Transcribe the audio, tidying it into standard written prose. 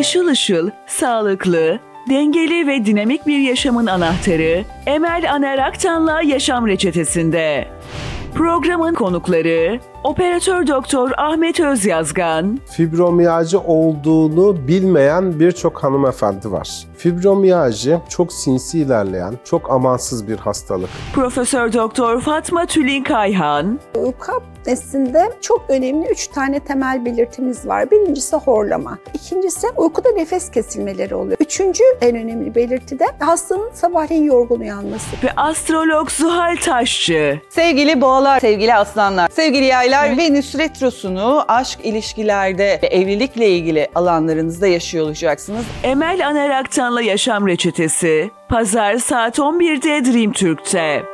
Işıl ışıl, sağlıklı, dengeli ve dinamik bir yaşamın anahtarı Emel Aner Aktan'la Yaşam Reçetesi'nde. Programın konukları Operatör Doktor Ahmet Özyazgan. Fibromiyalji olduğunu bilmeyen birçok hanımefendi var. Fibromiyalji çok sinsi ilerleyen, çok amansız bir hastalık. Profesör Doktor Fatma Tülin Kayhan. Uyku apnesinde çok önemli 3 tane temel belirtimiz var. Birincisi horlama. İkincisi uykuda nefes kesilmeleri oluyor. Üçüncü en önemli belirti de hastanın sabahleyin yorgun uyanması. Ve astrolog Zuhal Taşçı. Sevgili boğalar, sevgili aslanlar, sevgili yaylar, Venüs retrosunu aşk, ilişkilerde ve evlilikle ilgili alanlarınızda yaşıyor olacaksınız. Emel Aner Aktan'la Yaşam Reçetesi. Pazar saat 11'de Dream Türk'te.